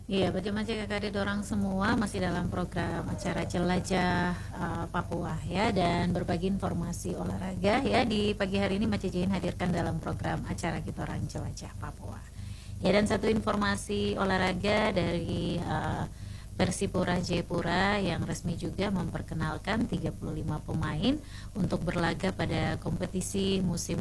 Iya, baca-baca kakak dorang semua masih dalam program acara Jelajah Papua ya, dan berbagi informasi olahraga ya. Di pagi hari ini Mace Jin hadirkan dalam program acara kita orang Jelajah Papua. Ya, dan satu informasi olahraga dari Persipura Jayapura yang resmi juga memperkenalkan 35 pemain untuk berlaga pada kompetisi musim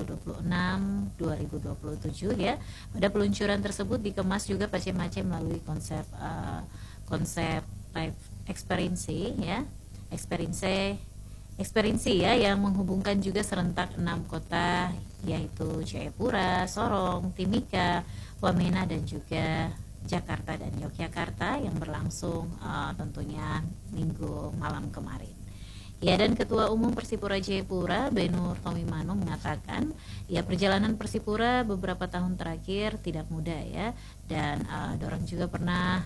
2026-2027 ya. Pada peluncuran tersebut dikemas juga Pace-Mace melalui konsep live experience ya. Experience ya, yang menghubungkan juga serentak 6 kota yaitu Jayapura, Sorong, Timika, Wamena dan juga Jakarta dan Yogyakarta yang berlangsung tentunya minggu malam kemarin. Ya, dan Ketua Umum Persipura Jayapura Benur Tomimano mengatakan ya, perjalanan Persipura beberapa tahun terakhir tidak mudah ya, dan dorang juga pernah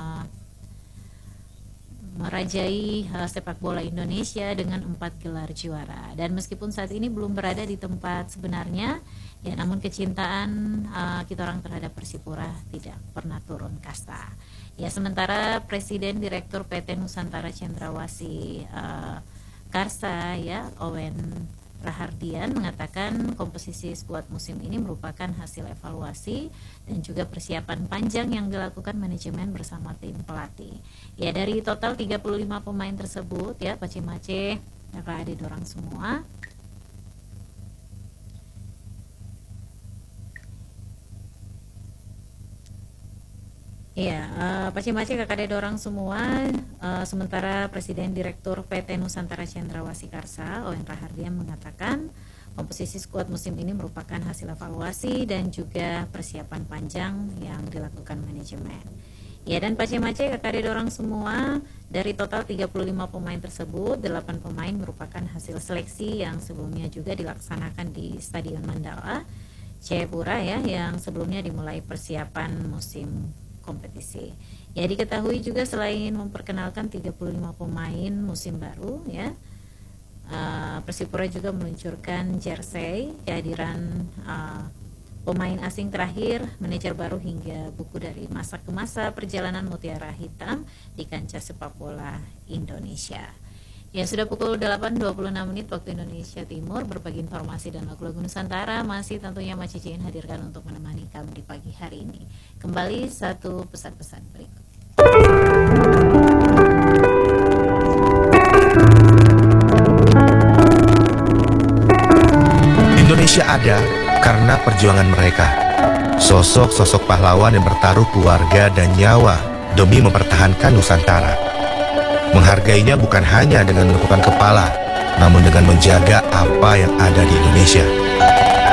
merajai sepak bola Indonesia dengan 4 gelar juara, dan meskipun saat ini belum berada di tempat sebenarnya ya, namun kecintaan kita orang terhadap Persipura tidak pernah turun kasta ya. Sementara Presiden Direktur PT Nusantara Cendrawasih Karsa ya, Owen Rahardian mengatakan komposisi skuad musim ini merupakan hasil evaluasi dan juga persiapan panjang yang dilakukan manajemen bersama tim pelatih. Ya, dari total 35 pemain tersebut ya, Pace-Mace ada dorang semua. Iya, Pace-Mace kakak dorang semua. Sementara Presiden Direktur PT Nusantara Cendrawasih Karsa, Owen Rahardian mengatakan komposisi skuad musim ini merupakan hasil evaluasi dan juga persiapan panjang yang dilakukan manajemen. Ya, dan Pace-Mace kakak dorang semua, dari total 35 pemain tersebut, 8 pemain merupakan hasil seleksi yang sebelumnya juga dilaksanakan di Stadion Mandala Jayapura ya, yang sebelumnya dimulai persiapan musim kompetisi. Ya, diketahui juga selain memperkenalkan 35 pemain musim baru ya, Persipura juga meluncurkan jersey, kehadiran pemain asing terakhir, manajer baru hingga buku dari masa ke masa perjalanan Mutiara Hitam di kancah sepak bola Indonesia. Ya, sudah pukul 8.26 waktu Indonesia Timur. Berbagi informasi dan lagu-lagu Nusantara masih tentunya Mace Jin hadirkan untuk menemani kamu di pagi hari ini. Kembali satu pesan-pesan berikut. Indonesia ada karena perjuangan mereka. Sosok-sosok pahlawan yang bertaruh keluarga dan nyawa demi mempertahankan Nusantara. Menghargainya bukan hanya dengan menundukkan kepala, namun dengan menjaga apa yang ada di Indonesia.